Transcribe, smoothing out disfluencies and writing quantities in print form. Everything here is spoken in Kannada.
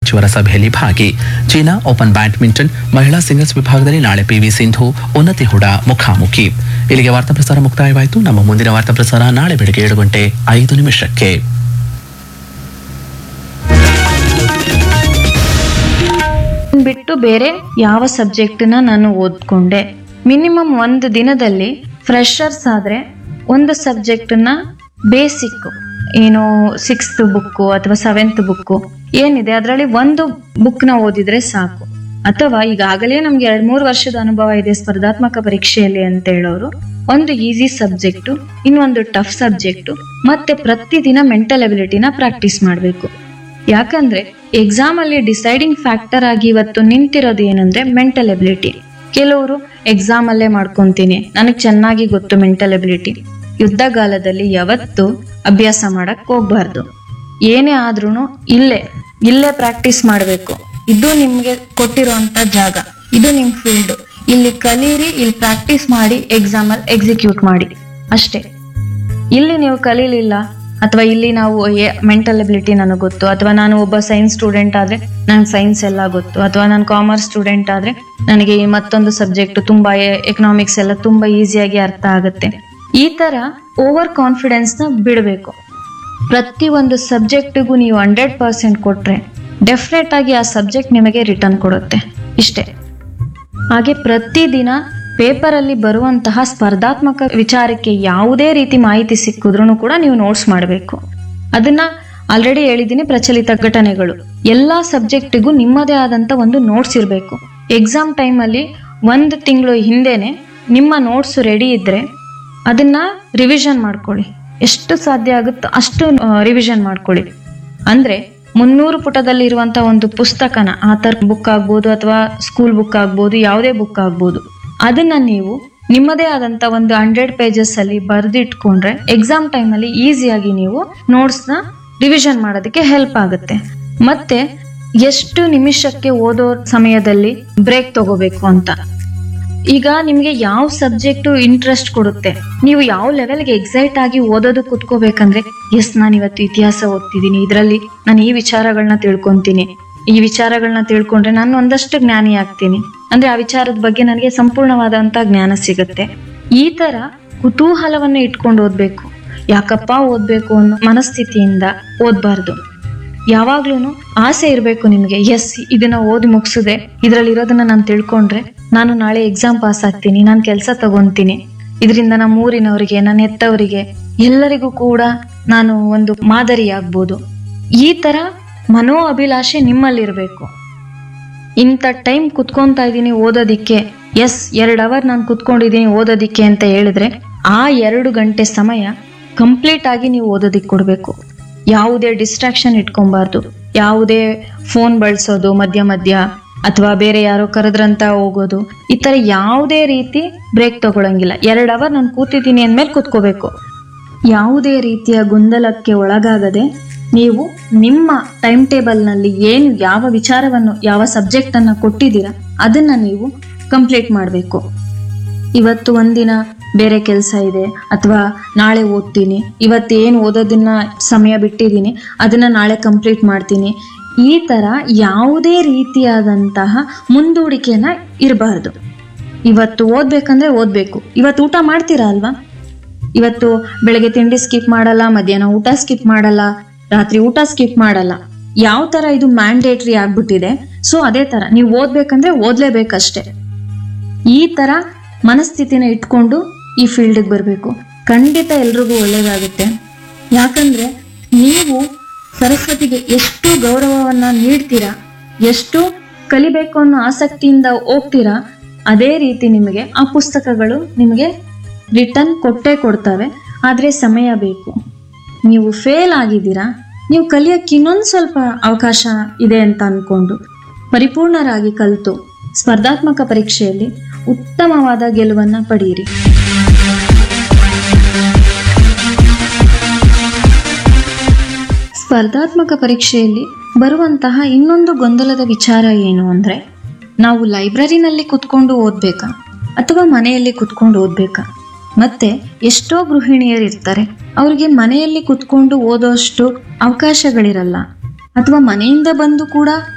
ಸಚಿವರ ಸಭೆಯಲ್ಲಿ ಭಾಗಿ. ಚೀನಾ ಓಪನ್ ಬ್ಯಾಡ್ಮಿಂಟನ್ ಮಹಿಳಾ ಸಿಂಗಲ್ಸ್ ವಿಭಾಗದಲ್ಲಿ ನಾಳೆ ಪಿವಿ ಸಿಂಧು ಉನ್ನತಿ ಹುಡಾ ಮುಖಾಮುಖಿ. ಇಲ್ಲಿಗೆ ವಾರ್ತಾ ಪ್ರಸಾರ ಮುಕ್ತಾಯವಾಯಿತು. ನಮ್ಮ ಮುಂದಿನ ವಾರ್ತಾ ಪ್ರಸಾರ ನಾಳೆ ಬೆಳಗ್ಗೆ 7:05. ಬಿಟ್ಟು ಬೇರೆ ಯಾವ ಸಬ್ಜೆಕ್ಟ್ನ ನಾನು ಓದ್ಕೊಂಡೆ. ಮಿನಿಮಮ್ ಒಂದು ದಿನದಲ್ಲಿ ಫ್ರೆಶರ್ಸ್ ಆದ್ರೆ ಒಂದು ಸಬ್ಜೆಕ್ಟ್ನ ಬೇಸಿಕ್ ಏನು 6th ಬುಕ್ಕು ಅಥವಾ 7th ಬುಕ್ಕು ಏನಿದೆ ಅದರಲ್ಲಿ ಒಂದು ಬುಕ್ನ ಓದಿದ್ರೆ ಸಾಕು. ಅಥವಾ ಈಗಾಗಲೇ ನಮ್ಗೆ 2-3 ವರ್ಷದ ಅನುಭವ ಇದೆ ಸ್ಪರ್ಧಾತ್ಮಕ ಪರೀಕ್ಷೆಯಲ್ಲಿ ಅಂತ ಹೇಳೋರು ಒಂದು ಈಸಿ ಸಬ್ಜೆಕ್ಟು, ಇನ್ನೊಂದು ಟಫ್ ಸಬ್ಜೆಕ್ಟು, ಮತ್ತೆ ಪ್ರತಿದಿನ ಮೆಂಟಲ್ ಎಬಿಲಿಟಿನ ಪ್ರಾಕ್ಟೀಸ್ ಮಾಡಬೇಕು. ಯಾಕಂದ್ರೆ ಎಕ್ಸಾಮ್ ಅಲ್ಲಿ ಡಿಸೈಡಿಂಗ್ ಫ್ಯಾಕ್ಟರ್ ಆಗಿ ಇವತ್ತು ನಿಂತಿರೋದು ಏನಂದ್ರೆ ಮೆಂಟಲ್ ಎಬಿಲಿಟಿ. ಕೆಲವರು ಎಕ್ಸಾಮ್ ಅಲ್ಲೇ ಮಾಡ್ಕೊಂತೀನಿ, ನನಗ್ ಚೆನ್ನಾಗಿ ಗೊತ್ತು ಮೆಂಟಲ್ ಎಬಿಲಿಟಿ. ಯುದ್ಧಗಾಲದಲ್ಲಿ ಯಾವತ್ತು ಅಭ್ಯಾಸ ಮಾಡಕ್ ಹೋಗ್ಬಾರ್ದು. ಏನೇ ಆದ್ರೂ ಇಲ್ಲೇ ಪ್ರಾಕ್ಟೀಸ್ ಮಾಡಬೇಕು. ಇದು ನಿಮ್ಗೆ ಕೊಟ್ಟಿರುವಂತ ಜಾಗ, ಇದು ನಿಮ್ ಫೀಲ್ಡ್. ಇಲ್ಲಿ ಕಲೀರಿ, ಇಲ್ಲಿ ಪ್ರಾಕ್ಟೀಸ್ ಮಾಡಿ, ಎಕ್ಸಾಮ್ ಅಲ್ಲಿ ಎಕ್ಸಿಕ್ಯೂಟ್ ಮಾಡಿ ಅಷ್ಟೇ. ಇಲ್ಲಿ ನೀವು ಕಲೀಲಿಲ್ಲ ಅಥವಾ ಇಲ್ಲಿ ನಾವು ಮೆಂಟಲ್ ಎಬಿಲಿಟಿ ನನಗೆ ಗೊತ್ತು, ಅಥವಾ ನಾನು ಒಬ್ಬ ಸೈನ್ಸ್ ಸ್ಟೂಡೆಂಟ್ ಆದ್ರೆ ನಂಗೆ ಸೈನ್ಸ್ ಎಲ್ಲ ಗೊತ್ತು, ಅಥವಾ ನಾನು ಕಾಮರ್ಸ್ ಸ್ಟೂಡೆಂಟ್ ಆದ್ರೆ ನನಗೆ ಮತ್ತೊಂದು ಸಬ್ಜೆಕ್ಟ್ ತುಂಬಾ ಎಕನಾಮಿಕ್ಸ್ ಎಲ್ಲ ತುಂಬಾ ಈಸಿಯಾಗಿ ಅರ್ಥ ಆಗುತ್ತೆ. ಈ ತರ ಓವರ್ ಕಾನ್ಫಿಡೆನ್ಸ್ ನ ಬಿಡಬೇಕು. ಪ್ರತಿ ಒಂದು ಸಬ್ಜೆಕ್ಟಿಗೂ ನೀವು 100% ಕೊಟ್ರೆ ಡೆಫಿನೆಟ್ ಆಗಿ ಆ ಸಬ್ಜೆಕ್ಟ್ ನಿಮಗೆ ರಿಟರ್ನ್ ಕೊಡುತ್ತೆ. ಇಷ್ಟೇ. ಹಾಗೆ ಪ್ರತಿದಿನ ಪೇಪರ್ ಅಲ್ಲಿ ಬರುವಂತಹ ಸ್ಪರ್ಧಾತ್ಮಕ ವಿಚಾರಕ್ಕೆ ಯಾವುದೇ ರೀತಿ ಮಾಹಿತಿ ಸಿಕ್ಕಿದ್ರೂ ಕೂಡ ನೀವು ನೋಟ್ಸ್ ಮಾಡಬೇಕು. ಅದನ್ನ ಆಲ್ರೆಡಿ ಹೇಳಿದ್ದೀನಿ, ಪ್ರಚಲಿತ ಘಟನೆಗಳು ಎಲ್ಲಾ ಸಬ್ಜೆಕ್ಟಿಗೂ ನಿಮ್ಮದೇ ಆದಂತ ಒಂದು ನೋಟ್ಸ್ ಇರಬೇಕು. ಎಕ್ಸಾಮ್ ಟೈಮ್ ಅಲ್ಲಿ 1 ತಿಂಗಳು ಹಿಂದೆನೆ ನಿಮ್ಮ ನೋಟ್ಸ್ ರೆಡಿ ಇದ್ರೆ ಅದನ್ನ ರಿವಿಷನ್ ಮಾಡ್ಕೊಳ್ಳಿ. ಎಷ್ಟು ಸಾಧ್ಯ ಆಗುತ್ತೋ ಅಷ್ಟು ರಿವಿಷನ್ ಮಾಡ್ಕೊಳ್ಳಿ. ಅಂದ್ರೆ 300 ಪುಟದಲ್ಲಿ ಇರುವಂತ ಒಂದು ಪುಸ್ತಕನ, ಆಥರ್ ಬುಕ್ ಆಗ್ಬೋದು ಅಥವಾ ಸ್ಕೂಲ್ ಬುಕ್ ಆಗ್ಬೋದು, ಯಾವುದೇ ಬುಕ್ ಆಗ್ಬೋದು, ಅದನ್ನ ನೀವು ನಿಮ್ಮದೇ ಆದಂತ ಒಂದು 100 ಪೇಜಸ್ ಅಲ್ಲಿ ಬರೆದಿಟ್ಕೊಂಡ್ರೆ ಎಕ್ಸಾಮ್ ಟೈಮ್ ಅಲ್ಲಿ ಈಸಿಯಾಗಿ ನೀವು ನೋಟ್ಸ್ ನ ರಿವಿಷನ್ ಮಾಡೋದಕ್ಕೆ ಹೆಲ್ಪ್ ಆಗುತ್ತೆ. ಮತ್ತೆ ಎಷ್ಟು ನಿಮಿಷಕ್ಕೆ ಓದೋ ಸಮಯದಲ್ಲಿ ಬ್ರೇಕ್ ತಗೋಬೇಕು ಅಂತ. ಈಗ ನಿಮ್ಗೆ ಯಾವ ಸಬ್ಜೆಕ್ಟ್ ಇಂಟ್ರೆಸ್ಟ್ ಕೊಡುತ್ತೆ, ನೀವು ಯಾವ ಲೆವೆಲ್ಗೆ ಎಕ್ಸೈಟ್ ಆಗಿ ಓದೋದು ಕುತ್ಕೋಬೇಕಂದ್ರೆ, ನಾನು ಇವತ್ತು ಇತಿಹಾಸ ಓದ್ತಿದ್ದೀನಿ, ಇದರಲ್ಲಿ ನಾನು ಈ ವಿಚಾರಗಳನ್ನ ತಿಳ್ಕೊಂತೀನಿ, ಈ ವಿಚಾರಗಳನ್ನ ತಿಳ್ಕೊಂಡ್ರೆ ನಾನು ಒಂದಷ್ಟು ಜ್ಞಾನಿ ಆಗ್ತೀನಿ, ಅಂದ್ರೆ ಆ ವಿಚಾರದ ಬಗ್ಗೆ ನನಗೆ ಸಂಪೂರ್ಣವಾದಂತ ಜ್ಞಾನ ಸಿಗುತ್ತೆ. ಈ ತರ ಕುತೂಹಲವನ್ನು ಇಟ್ಕೊಂಡು ಓದ್ಬೇಕು. ಯಾಕಪ್ಪ ಓದ್ಬೇಕು ಅನ್ನೋ ಮನಸ್ಥಿತಿಯಿಂದ ಓದ್ಬಾರ್ದು. ಯಾವಾಗ್ಲೂ ಆಸೆ ಇರಬೇಕು ನಿಮ್ಗೆ. ಇದನ್ನ ಓದಿ ಮುಗಿಸಿದೆ, ಇದ್ರಲ್ಲಿ ಇರೋದನ್ನ ನಾನು ತಿಳ್ಕೊಂಡ್ರೆ ನಾನು ನಾಳೆ ಎಕ್ಸಾಮ್ ಪಾಸ್ ಆಗ್ತೀನಿ, ನಾನು ಕೆಲಸ ತಗೊಂತೀನಿ, ಇದರಿಂದ ನಮ್ಮ ಊರಿನವರಿಗೆ, ನನ್ನ ಹೆತ್ತವರಿಗೆ ಎಲ್ಲರಿಗೂ ಕೂಡ ನಾನು ಒಂದು ಮಾದರಿ ಆಗ್ಬೋದು. ಈ ತರ ಮನೋ ಅಭಿಲಾಷೆ ನಿಮ್ಮಲ್ಲಿರ್ಬೇಕು. ಇಂಥ ಟೈಮ್ ಕುತ್ಕೊಂತಾ ಇದ್ದೀನಿ ಓದೋದಿಕ್ಕೆ, 2 ಅವರ್ ನಾನು ಕುತ್ಕೊಂಡಿದ್ದೀನಿ ಓದೋದಿಕ್ಕೆ ಅಂತ ಹೇಳಿದ್ರೆ ಆ 2 ಗಂಟೆ ಸಮಯ ಕಂಪ್ಲೀಟ್ ಆಗಿ ನೀವು ಓದೋದಿಕ್ಕೆ ಕೊಡ್ಬೇಕು. ಯಾವುದೇ ಡಿಸ್ಟ್ರಾಕ್ಷನ್ ಇಟ್ಕೊಬಾರ್ದು. ಯಾವುದೇ ಫೋನ್ ಬಳಸೋದು ಮಧ್ಯ ಅಥವಾ ಬೇರೆ ಯಾರೋ ಕರೆದ್ರಂತ ಹೋಗೋದು, ಈ ತರ ಯಾವುದೇ ರೀತಿ ಬ್ರೇಕ್ ತಗೊಳಂಗಿಲ್ಲ. 2 ಅವರ್ ನಾನು ಕೂತಿದ್ದೀನಿ ಅಂದ್ಮೇಲೆ ಕೂತ್ಕೋಬೇಕು. ಯಾವುದೇ ರೀತಿಯ ಗೊಂದಲಕ್ಕೆ ಒಳಗಾಗದೆ ನೀವು ನಿಮ್ಮ ಟೈಮ್ ಟೇಬಲ್ ನಲ್ಲಿ ಯಾವ ವಿಚಾರವನ್ನು, ಯಾವ ಸಬ್ಜೆಕ್ಟ್ ಅನ್ನ ಕೊಟ್ಟಿದ್ದೀರಾ ಅದನ್ನ ನೀವು ಕಂಪ್ಲೀಟ್ ಮಾಡಬೇಕು. ಇವತ್ತು ಒಂದಿನ ಬೇರೆ ಕೆಲಸ ಇದೆ ಅಥವಾ ನಾಳೆ ಓದ್ತೀನಿ, ಇವತ್ತು ಏನು ಓದೋದನ್ನ ಸಮಯ ಬಿಟ್ಟಿದ್ದೀನಿ ಅದನ್ನ ನಾಳೆ ಕಂಪ್ಲೀಟ್ ಮಾಡ್ತೀನಿ, ಈ ತರ ಯಾವುದೇ ರೀತಿಯಾದಂತಹ ಮುಂದೂಡಿಕೆನ ಇರಬಾರ್ದು. ಇವತ್ತು ಓದ್ಬೇಕಂದ್ರೆ ಓದ್ಬೇಕು. ಇವತ್ತು ಊಟ ಮಾಡ್ತೀರಾ ಅಲ್ವಾ, ಇವತ್ತು ಬೆಳಗ್ಗೆ ತಿಂಡಿ ಸ್ಕಿಪ್ ಮಾಡಲ್ಲ, ಮಧ್ಯಾಹ್ನ ಊಟ ಸ್ಕಿಪ್ ಮಾಡಲ್ಲ, ರಾತ್ರಿ ಊಟ ಸ್ಕಿಪ್ ಮಾಡಲ್ಲ. ಯಾವ ತರ ಇದು ಮ್ಯಾಂಡೇಟ್ರಿ ಆಗ್ಬಿಟ್ಟಿದೆ. ಸೊ ಅದೇ ತರ ನೀವು ಓದ್ಬೇಕಂದ್ರೆ ಓದ್ಲೇಬೇಕಷ್ಟೆ. ಈ ತರ ಮನಸ್ಥಿತಿನ ಇಟ್ಕೊಂಡು ಈ ಫೀಲ್ಡ್ಗೆ ಬರಬೇಕು. ಖಂಡಿತ ಎಲ್ರಿಗೂ ಒಳ್ಳೇದಾಗುತ್ತೆ. ಯಾಕಂದ್ರೆ ನೀವು ಸರಸ್ವತಿಗೆ ಎಷ್ಟು ಗೌರವವನ್ನ ನೀಡ್ತೀರಾ, ಎಷ್ಟು ಕಲಿಬೇಕು ಅನ್ನೋ ಆಸಕ್ತಿಯಿಂದ ಹೋಗ್ತೀರಾ, ಅದೇ ರೀತಿ ನಿಮಗೆ ಆ ಪುಸ್ತಕಗಳು ನಿಮಗೆ ರಿಟರ್ನ್ ಕೊಡ್ತವೆ. ಆದ್ರೆ ಸಮಯ ಬೇಕು. ನೀವು ಫೇಲ್ ಆಗಿದ್ದೀರಾ, ನೀವು ಕಲಿಯಕ್ಕೆ ಇನ್ನೊಂದು ಸ್ವಲ್ಪ ಅವಕಾಶ ಇದೆ ಅಂತ ಅನ್ಕೊಂಡು ಪರಿಪೂರ್ಣರಾಗಿ ಕಲಿತು ಸ್ಪರ್ಧಾತ್ಮಕ ಪರೀಕ್ಷೆಯಲ್ಲಿ ಉತ್ತಮವಾದ ಗೆಲುವನ್ನ ಪಡೆಯಿರಿ. ಸ್ಪರ್ಧಾತ್ಮಕ ಪರೀಕ್ಷೆಯಲ್ಲಿ ಬರುವಂತಹ ಇನ್ನೊಂದು ಗೊಂದಲದ ವಿಚಾರ ಏನು ಅಂದ್ರೆ, ನಾವು ಲೈಬ್ರರಿನಲ್ಲಿ ಕುತ್ಕೊಂಡು ಓದ್ಬೇಕಾ ಅಥವಾ ಮನೆಯಲ್ಲಿ ಕುತ್ಕೊಂಡು ಓದ್ಬೇಕಾ? ಮತ್ತೆ ಎಷ್ಟೋ ಗೃಹಿಣಿಯರು ಇರ್ತಾರೆ, ಅವ್ರಿಗೆ ಮನೆಯಲ್ಲಿ ಕುತ್ಕೊಂಡು ಓದೋಷ್ಟು ಅವಕಾಶಗಳಿರಲ್ಲ, ಅಥವಾ ಮನೆಯಿಂದ ಬಂದು ಕೂಡ